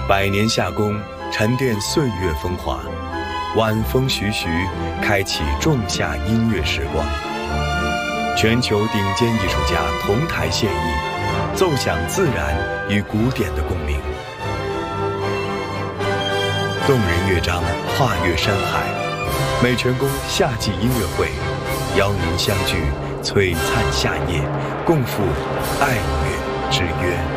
百年夏宫，沉淀岁月风华，晚风徐徐，开启仲夏音乐时光。全球顶尖艺术家同台献艺，奏响自然与古典的共鸣。动人乐章跨越山海，美泉宫夏季音乐会，邀您相聚璀璨夏夜，共赴爱乐之约。